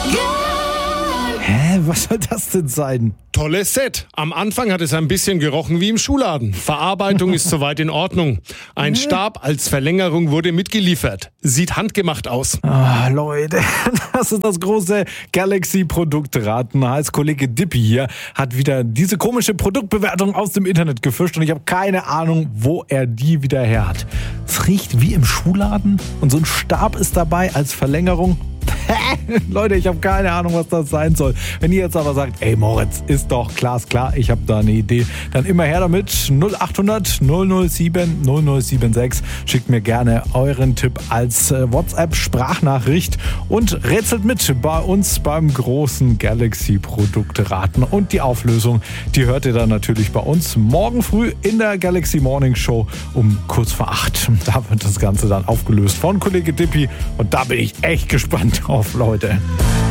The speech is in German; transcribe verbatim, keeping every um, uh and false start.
Hä, was soll das denn sein? Tolles Set. Am Anfang hat es ein bisschen gerochen wie im Schuhladen. Verarbeitung ist soweit in Ordnung. Ein Stab als Verlängerung wurde mitgeliefert. Sieht handgemacht aus. Ah, Leute, das ist das große Galaxy-Produktraten. Heißt, Kollege Dippy hier hat wieder diese komische Produktbewertung aus dem Internet gefischt und ich habe keine Ahnung, wo er die wieder her hat. Es riecht wie im Schuhladen und so ein Stab ist dabei als Verlängerung. Leute, ich habe keine Ahnung, was das sein soll. Wenn ihr jetzt aber sagt, ey Moritz, ist doch glasklar, ich habe da eine Idee, dann immer her damit. null acht hundert null null sieben null null sieben sechs. Schickt mir gerne euren Tipp als WhatsApp-Sprachnachricht und rätselt mit bei uns beim großen Galaxy-Produktraten. Und die Auflösung, die hört ihr dann natürlich bei uns morgen früh in der Galaxy Morning Show um kurz vor acht. Da wird das Ganze dann aufgelöst von Kollege Dippy und da bin ich echt gespannt auf, Leute.